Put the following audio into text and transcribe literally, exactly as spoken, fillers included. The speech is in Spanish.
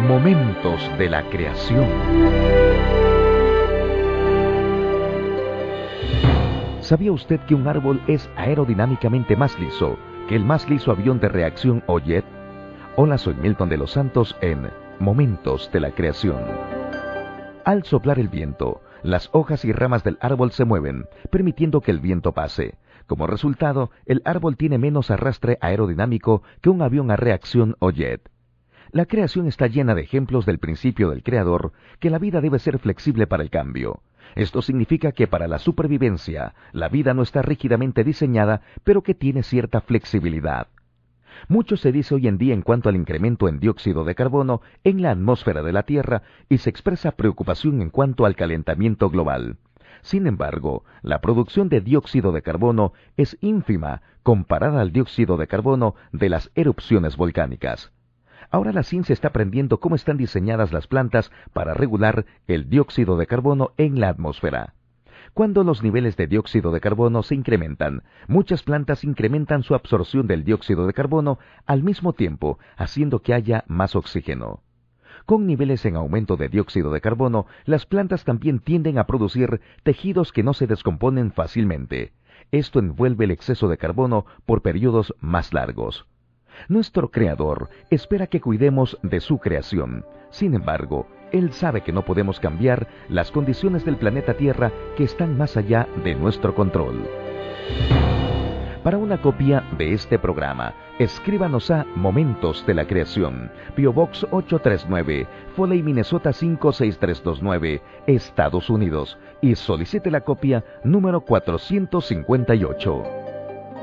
Momentos de la creación. ¿Sabía usted que un árbol es aerodinámicamente más liso que el más liso avión de reacción o jet? Hola, soy Milton de los Santos en Momentos de la Creación. Al soplar el viento, las hojas y ramas del árbol se mueven, permitiendo que el viento pase. Como resultado, el árbol tiene menos arrastre aerodinámico que un avión a reacción o jet. La creación está llena de ejemplos del principio del Creador, que la vida debe ser flexible para el cambio. Esto significa que para la supervivencia, la vida no está rígidamente diseñada, pero que tiene cierta flexibilidad. Mucho se dice hoy en día en cuanto al incremento en dióxido de carbono en la atmósfera de la Tierra y se expresa preocupación en cuanto al calentamiento global. Sin embargo, la producción de dióxido de carbono es ínfima comparada al dióxido de carbono de las erupciones volcánicas. Ahora la ciencia está aprendiendo cómo están diseñadas las plantas para regular el dióxido de carbono en la atmósfera. Cuando los niveles de dióxido de carbono se incrementan, muchas plantas incrementan su absorción del dióxido de carbono al mismo tiempo, haciendo que haya más oxígeno. Con niveles en aumento de dióxido de carbono, las plantas también tienden a producir tejidos que no se descomponen fácilmente. Esto envuelve el exceso de carbono por periodos más largos. Nuestro Creador espera que cuidemos de su creación. Sin embargo, Él sabe que no podemos cambiar las condiciones del planeta Tierra que están más allá de nuestro control. Para una copia de este programa, escríbanos a Momentos de la Creación, P O Box ocho tres nueve, Foley, Minnesota cinco seis tres dos nueve, Estados Unidos, y solicite la copia número cuatrocientos cincuenta y ocho.